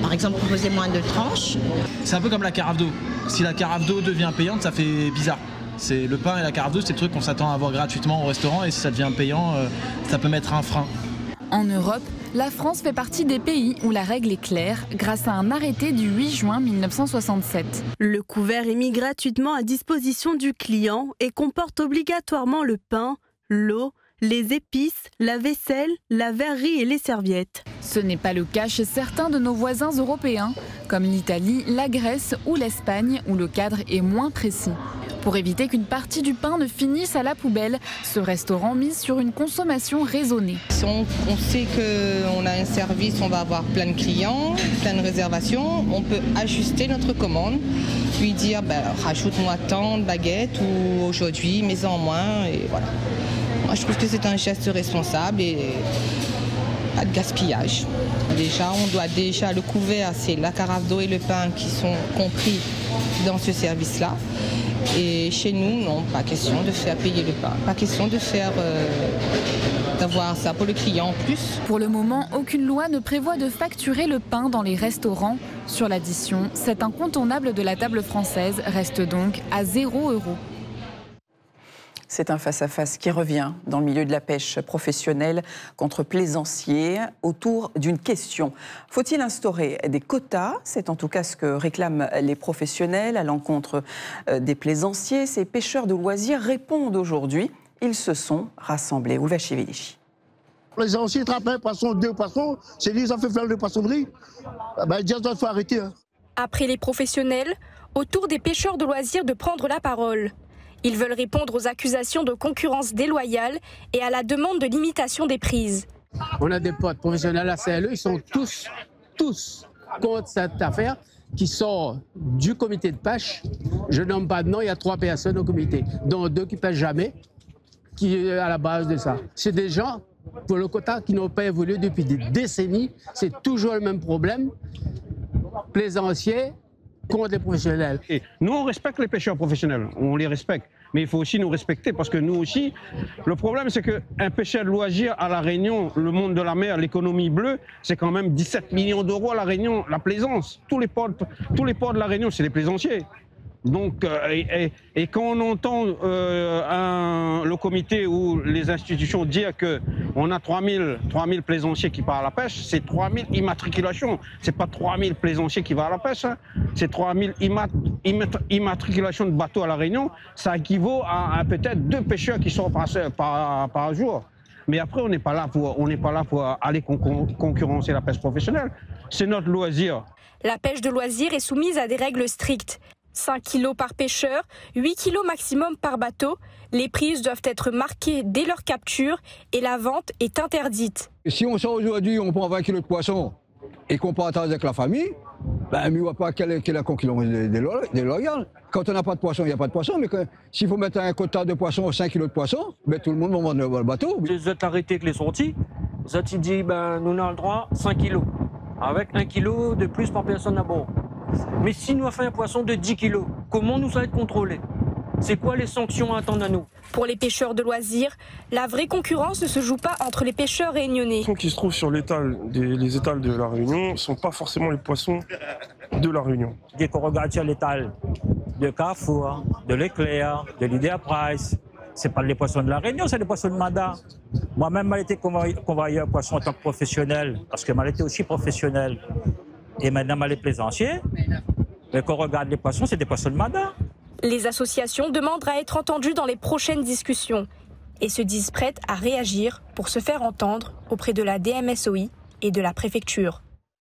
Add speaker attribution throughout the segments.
Speaker 1: par exemple proposer moins de tranches.
Speaker 2: C'est un peu comme la carafe d'eau. Si la carafe d'eau devient payante, ça fait bizarre. C'est le pain et la carafe d'eau, c'est le truc qu'on s'attend à avoir gratuitement au restaurant, et si ça devient payant, ça peut mettre un frein.
Speaker 3: En Europe, la France fait partie des pays où la règle est claire grâce à un arrêté du 8 juin 1967.
Speaker 4: Le couvert est mis gratuitement à disposition du client et comporte obligatoirement le pain, l'eau, les épices, la vaisselle, la verrerie et les serviettes.
Speaker 3: Ce n'est pas le cas chez certains de nos voisins européens, comme l'Italie, la Grèce ou l'Espagne, où le cadre est moins précis. Pour éviter qu'une partie du pain ne finisse à la poubelle, ce restaurant mise sur une consommation raisonnée.
Speaker 5: Si on sait qu'on a un service, on va avoir plein de clients, plein de réservations, on peut ajuster notre commande, lui dire rajoute-moi tant de baguettes ou aujourd'hui mets-en moins et voilà. Moi je trouve que c'est un geste responsable et pas de gaspillage. Déjà le couvert, c'est la carafe d'eau et le pain qui sont compris dans ce service-là. Et chez nous, non, pas question de faire payer le pain, pas question d'avoir ça pour le client en plus.
Speaker 3: Pour le moment, aucune loi ne prévoit de facturer le pain dans les restaurants. Sur l'addition, cet incontournable de la table française reste donc à 0 €.
Speaker 6: C'est un face-à-face qui revient dans le milieu de la pêche professionnelle contre plaisanciers autour d'une question. Faut-il instaurer des quotas ? C'est en tout cas ce que réclament les professionnels à l'encontre des plaisanciers. Ces pêcheurs de loisirs répondent aujourd'hui. Ils se sont rassemblés. Ulvashi Velichi.
Speaker 7: Les plaisanciers attrapent un poisson, 2 poissons, c'est dit ça fait faire de poissonnerie. Il faut arrêter. Hein.
Speaker 8: Après les professionnels, au tour des pêcheurs de loisirs de prendre la parole. Ils veulent répondre aux accusations de concurrence déloyale et à la demande de limitation des prises.
Speaker 9: On a des potes professionnels à la CLE, ils sont tous contre cette affaire qui sort du comité de pêche. Je nomme pas de nom, il y a 3 personnes au comité, dont 2 qui ne pêchent jamais, qui est à la base de ça. C'est des gens, pour le quota, qui n'ont pas évolué depuis des décennies. C'est toujours le même problème. Plaisanciers contre les professionnels.
Speaker 10: Et nous, on respecte les pêcheurs professionnels, on les respecte. Mais il faut aussi nous respecter parce que nous aussi, le problème c'est qu'un pêcheur de loisirs à La Réunion, le monde de la mer, l'économie bleue, c'est quand même 17 millions d'euros à La Réunion, la plaisance. Tous les ports de La Réunion, c'est les plaisanciers. Donc, et quand on entend le comité ou les institutions dire qu'on a 3000 plaisanciers qui partent à la pêche, c'est 3000 immatriculations. C'est pas 3000 plaisanciers qui vont à la pêche, hein. C'est 3000 immatriculations de bateaux à La Réunion. Ça équivaut à peut-être 2 pêcheurs qui sont passés par jour. Mais après, on n'est pas là pour aller concurrencer la pêche professionnelle. C'est notre loisir.
Speaker 8: La pêche de loisirs est soumise à des règles strictes. 5 kilos par pêcheur, 8 kilos maximum par bateau. Les prises doivent être marquées dès leur capture et la vente est interdite.
Speaker 11: Si on sort aujourd'hui, on prend 20 kilos de poisson et qu'on partage avec la famille, il ne voit pas quelle est la concurrence déloyale. Quand on n'a pas de poisson, il n'y a pas de poisson. Mais s'il faut mettre un quota de poisson, 5 kilos de poisson, tout le monde va vendre le bateau.
Speaker 12: Les autres arrêtés avec les sorties, les autres ils disent nous avons le droit 5 kilos, avec 1 kilo de plus par personne à bord. Mais si nous avons fait un poisson de 10 kilos, comment nous ça va être contrôlé ? C'est quoi les sanctions à attendre à nous ?
Speaker 8: Pour les pêcheurs de loisirs, la vraie concurrence ne se joue pas entre les pêcheurs réunionnais.
Speaker 13: Les poissons qui se trouvent sur les étals de La Réunion ne sont pas forcément les poissons de La Réunion.
Speaker 12: Dès qu'on regarde sur l'étal de Carrefour, de l'Éclair, de l'Idea Price, c'est pas les poissons de La Réunion, c'est les poissons de Mada. Moi-même, j'ai été convoyeur poisson en tant que professionnel, parce que j'ai été aussi professionnel. Et maintenant, les plaisanciers, mais quand on regarde les poissons, c'est des poissons de Mada.
Speaker 8: Les associations demandent à être entendues dans les prochaines discussions et se disent prêtes à réagir pour se faire entendre auprès de la DMSOI et de la préfecture.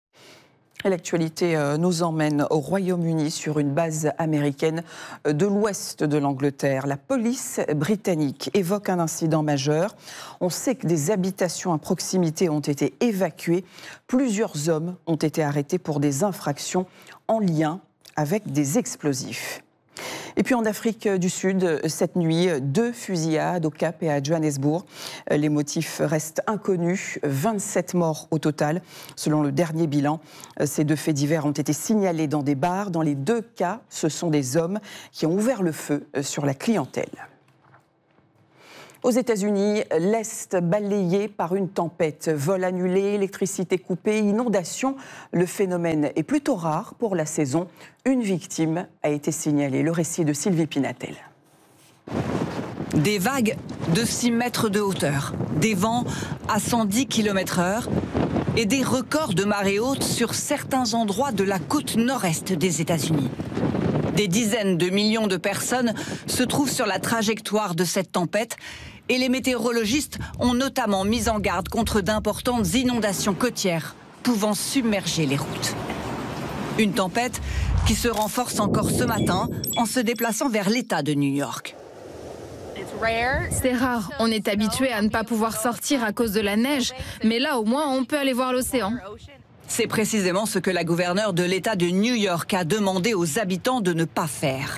Speaker 6: Et l'actualité nous emmène au Royaume-Uni sur une base américaine de l'ouest de l'Angleterre. La police britannique évoque un incident majeur. On sait que des habitations à proximité ont été évacuées. Plusieurs hommes ont été arrêtés pour des infractions en lien avec des explosifs. Et puis en Afrique du Sud, cette nuit, 2 fusillades au Cap et à Johannesburg. Les motifs restent inconnus, 27 morts au total. Selon le dernier bilan, ces 2 faits divers ont été signalés dans des bars. Dans les 2 cas, ce sont des hommes qui ont ouvert le feu sur la clientèle. Aux États-Unis, l'Est balayé par une tempête. Vols annulés, électricité coupée, inondations. Le phénomène est plutôt rare pour la saison. Une victime a été signalée. Le récit de Sylvie Pinatel.
Speaker 14: Des vagues de 6 mètres de hauteur, des vents à 110 km/h et des records de marée haute sur certains endroits de la côte nord-est des États-Unis. Des dizaines de millions de personnes se trouvent sur la trajectoire de cette tempête et les météorologistes ont notamment mis en garde contre d'importantes inondations côtières pouvant submerger les routes. Une tempête qui se renforce encore ce matin en se déplaçant vers l'État de New York.
Speaker 15: C'est rare, on est habitué à ne pas pouvoir sortir à cause de la neige, mais là au moins on peut aller voir l'océan.
Speaker 14: C'est précisément ce que la gouverneure de l'État de New York a demandé aux habitants de ne pas faire.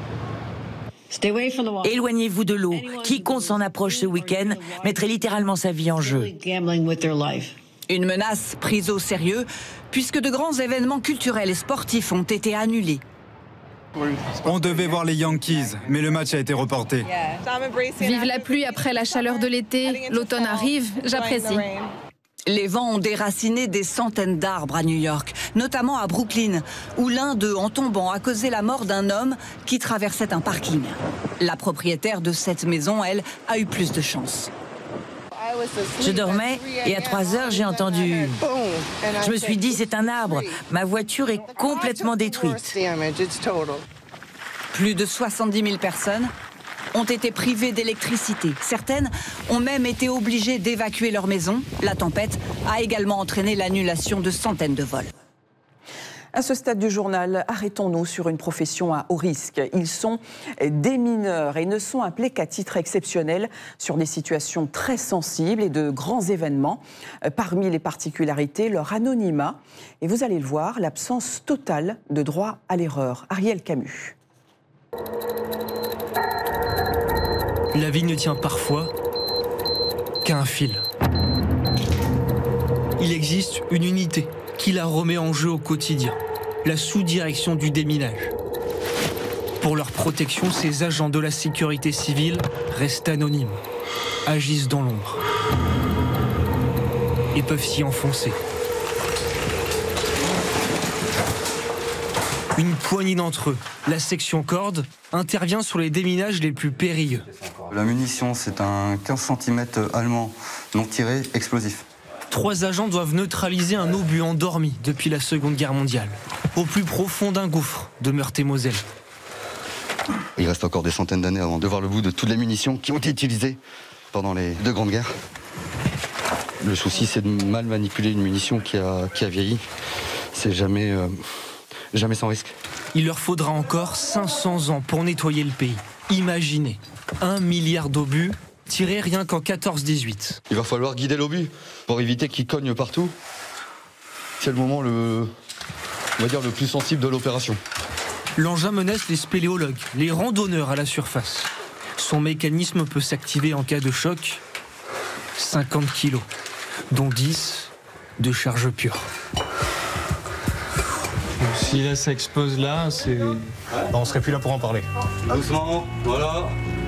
Speaker 16: Éloignez-vous de l'eau. Quiconque s'en approche ce week-end mettrait littéralement sa vie en jeu.
Speaker 14: Une menace prise au sérieux, puisque de grands événements culturels et sportifs ont été annulés.
Speaker 17: On devait voir les Yankees, mais le match a été reporté.
Speaker 15: Vive la pluie après la chaleur de l'été, l'automne arrive, j'apprécie.
Speaker 14: Les vents ont déraciné des centaines d'arbres à New York, notamment à Brooklyn, où l'un d'eux, en tombant, a causé la mort d'un homme qui traversait un parking. La propriétaire de cette maison, elle, a eu plus de chance.
Speaker 16: Je dormais et à 3 heures, j'ai entendu... Je me suis dit, c'est un arbre. Ma voiture est complètement détruite.
Speaker 14: Plus de 70 000 personnes ont été privées d'électricité. Certaines ont même été obligées d'évacuer leur maison. La tempête a également entraîné l'annulation de centaines de vols.
Speaker 6: À ce stade du journal, arrêtons-nous sur une profession à haut risque. Ils sont des mineurs et ne sont appelés qu'à titre exceptionnel sur des situations très sensibles et de grands événements. Parmi les particularités, leur anonymat. Et vous allez le voir, l'absence totale de droit à l'erreur. Ariel Camus.
Speaker 18: La vie ne tient parfois qu'à un fil. Il existe une unité qui la remet en jeu au quotidien, la sous-direction du déminage. Pour leur protection, ces agents de la sécurité civile restent anonymes, agissent dans l'ombre et peuvent s'y enfoncer. Une poignée d'entre eux, la section corde, intervient sur les déminages les plus périlleux.
Speaker 19: La munition, c'est un 15 cm allemand non tiré explosif.
Speaker 18: 3 agents doivent neutraliser un obus endormi depuis la Seconde Guerre mondiale, au plus profond d'un gouffre de Meurthe-et-Moselle.
Speaker 19: Il reste encore des centaines d'années avant de voir le bout de toutes les munitions qui ont été utilisées pendant les 2 grandes guerres. Le souci, c'est de mal manipuler une munition qui a vieilli. C'est jamais sans risque.
Speaker 18: Il leur faudra encore 500 ans pour nettoyer le pays. Imaginez, 1 milliard d'obus tirés rien qu'en 14-18.
Speaker 19: Il va falloir guider l'obus pour éviter qu'il cogne partout. C'est le moment, on va dire, le plus sensible de l'opération.
Speaker 18: L'engin menace les spéléologues, les randonneurs à la surface. Son mécanisme peut s'activer en cas de choc. 50 kilos, dont 10 de charge pure.
Speaker 20: Si là ça explose là, on serait plus là pour en parler.
Speaker 19: Doucement, voilà.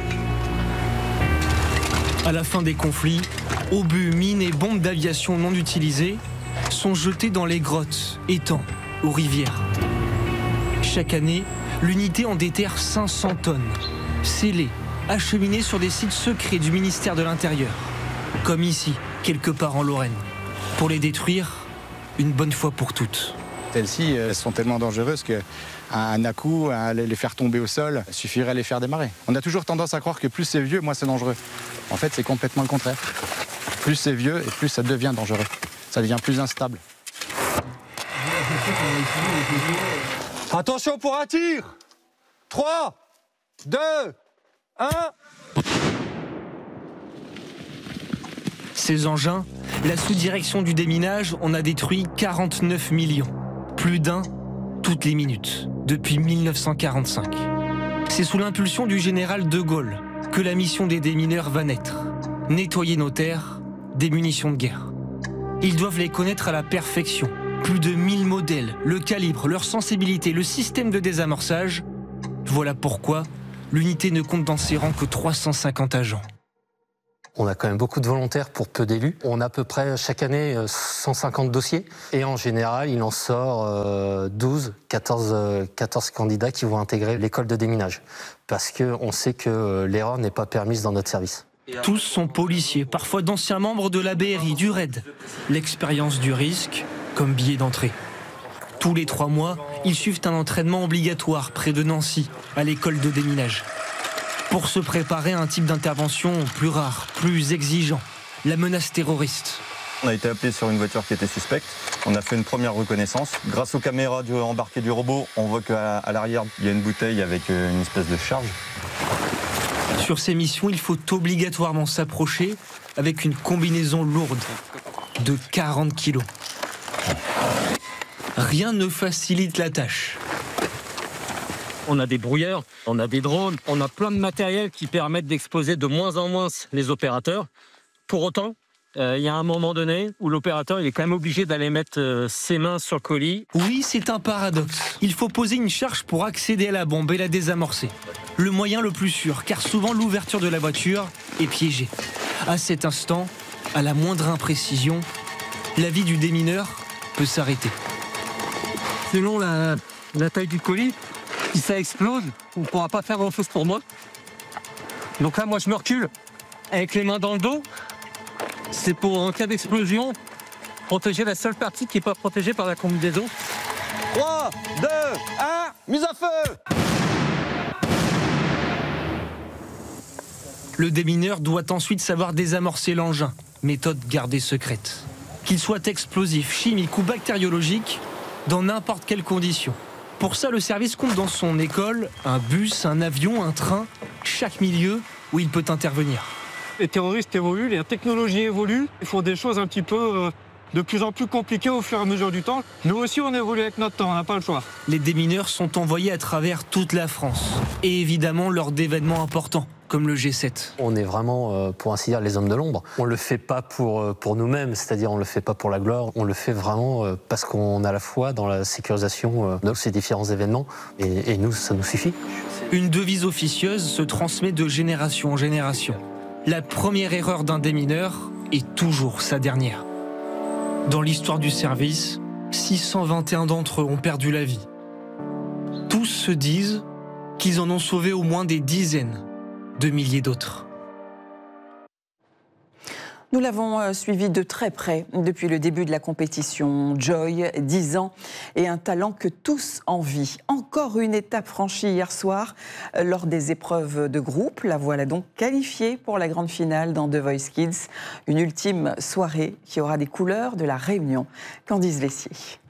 Speaker 18: À la fin des conflits, obus, mines et bombes d'aviation non utilisées sont jetés dans les grottes, étangs ou rivières. Chaque année, l'unité en déterre 500 tonnes, scellées, acheminées sur des sites secrets du ministère de l'Intérieur, comme ici, quelque part en Lorraine, pour les détruire une bonne fois pour toutes.
Speaker 21: Celles-ci, elles sont tellement dangereuses qu'un à-coup, les faire tomber au sol, suffirait à les faire démarrer. On a toujours tendance à croire que plus c'est vieux, moins c'est dangereux. En fait, c'est complètement le contraire. Plus c'est vieux et plus ça devient dangereux. Ça devient plus instable.
Speaker 20: Attention pour un tir. 3, 2, 1...
Speaker 18: Ces engins, la sous-direction du déminage en a détruit 49 millions. Plus d'un toutes les minutes, depuis 1945. C'est sous l'impulsion du général de Gaulle que la mission des démineurs va naître. Nettoyer nos terres des munitions de guerre. Ils doivent les connaître à la perfection. Plus de 1000 modèles, le calibre, leur sensibilité, le système de désamorçage. Voilà pourquoi l'unité ne compte dans ses rangs que 350 agents.
Speaker 1: On a quand même beaucoup de volontaires pour peu d'élus. On a à peu près chaque année 150 dossiers. Et en général, il en sort 14 candidats qui vont intégrer l'école de déminage. Parce qu'on sait que l'erreur n'est pas permise dans notre service.
Speaker 18: Tous sont policiers, parfois d'anciens membres de la BRI, du RAID. L'expérience du risque comme billet d'entrée. Tous les 3 mois, ils suivent un entraînement obligatoire près de Nancy, à l'école de déminage. Pour se préparer à un type d'intervention plus rare, plus exigeant, la menace terroriste.
Speaker 22: On a été appelé sur une voiture qui était suspecte. On a fait une première reconnaissance. Grâce aux caméras embarquées du robot, on voit qu'à l'arrière, il y a une bouteille avec une espèce de charge.
Speaker 18: Sur ces missions, il faut obligatoirement s'approcher avec une combinaison lourde de 40 kilos. Rien ne facilite la tâche.
Speaker 23: On a des brouilleurs, on a des drones, on a plein de matériel qui permettent d'exposer de moins en moins les opérateurs. Pour autant, il y a un moment donné où l'opérateur il est quand même obligé d'aller mettre ses mains sur le colis.
Speaker 18: Oui, c'est un paradoxe. Il faut poser une charge pour accéder à la bombe et la désamorcer. Le moyen le plus sûr, car souvent l'ouverture de la voiture est piégée. À cet instant, à la moindre imprécision, la vie du démineur peut s'arrêter.
Speaker 23: Selon la taille du colis, si ça explose, on ne pourra pas faire grand-chose pour moi. Donc là, moi, je me recule avec les mains dans le dos. C'est pour, en cas d'explosion, protéger la seule partie qui n'est pas protégée par la combinaison.
Speaker 20: 3, 2, 1, mise à feu!
Speaker 18: Le démineur doit ensuite savoir désamorcer l'engin, méthode gardée secrète. Qu'il soit explosif, chimique ou bactériologique, dans n'importe quelle condition. Pour ça, le service compte dans son école un bus, un avion, un train, chaque milieu où il peut intervenir.
Speaker 23: Les terroristes évoluent, les technologies évoluent, ils font des choses un petit peu de plus en plus compliquées au fur et à mesure du temps. Nous aussi, on évolue avec notre temps, on n'a pas le choix.
Speaker 18: Les démineurs sont envoyés à travers toute la France, et évidemment lors d'événements importants, comme le G7.
Speaker 1: On est vraiment, pour ainsi dire, les hommes de l'ombre. On ne le fait pas pour nous-mêmes, c'est-à-dire on ne le fait pas pour la gloire, on le fait vraiment parce qu'on a la foi dans la sécurisation de ces différents événements, et nous, ça nous suffit.
Speaker 18: Une devise officieuse se transmet de génération en génération. La première erreur d'un démineur est toujours sa dernière. Dans l'histoire du service, 621 d'entre eux ont perdu la vie. Tous se disent qu'ils en ont sauvé au moins des dizaines de milliers d'autres.
Speaker 6: Nous l'avons suivi de très près depuis le début de la compétition. Joy, 10 ans, et un talent que tous envient. Encore une étape franchie hier soir lors des épreuves de groupe. La voilà donc qualifiée pour la grande finale dans The Voice Kids. Une ultime soirée qui aura des couleurs de la Réunion. Candice Vessier.